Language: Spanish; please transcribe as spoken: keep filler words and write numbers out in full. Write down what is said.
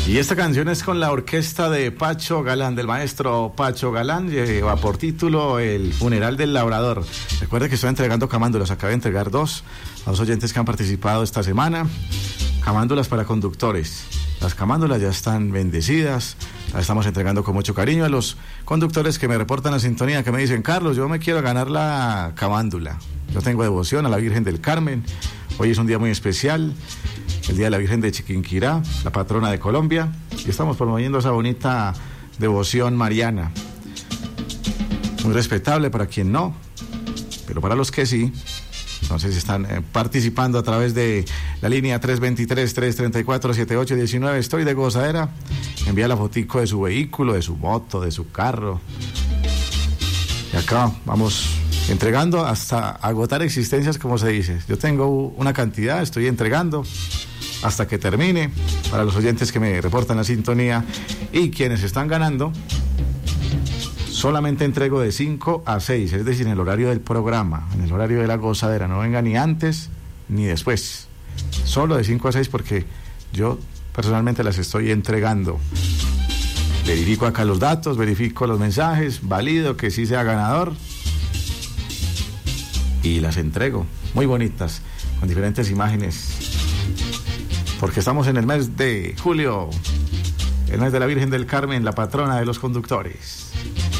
Y esta canción es con la orquesta de Pacho Galán, del maestro Pacho Galán, lleva por título El funeral del labrador. Recuerde que estoy entregando camándulas, acabo de entregar dos a los oyentes que han participado esta semana. Camándulas para conductores. Las camándulas ya están bendecidas, las estamos entregando con mucho cariño a los conductores que me reportan la sintonía, que me dicen: Carlos, yo me quiero ganar la camándula. Yo tengo devoción a la Virgen del Carmen. Hoy es un día muy especial, el Día de la Virgen de Chiquinquirá, la patrona de Colombia, y estamos promoviendo esa bonita devoción mariana. Muy respetable para quien no, pero para los que sí. Entonces están eh, participando a través de la línea tres dos tres, tres tres cuatro, siete ocho uno nueve. Estoy de gozadera. Envía la fotico de su vehículo, de su moto, de su carro. Y acá vamos entregando hasta agotar existencias, como se dice. Yo tengo una cantidad, estoy entregando hasta que termine. Para los oyentes que me reportan la sintonía y quienes están ganando, solamente entrego de cinco a seis, es decir, en el horario del programa, en el horario de la gozadera. No venga ni antes ni después, solo de cinco a seis, porque yo personalmente las estoy entregando. Verifico acá los datos, verifico los mensajes, valido que sí sea ganador y las entrego, muy bonitas, con diferentes imágenes, porque estamos en el mes de julio, el mes de la Virgen del Carmen, la patrona de los conductores.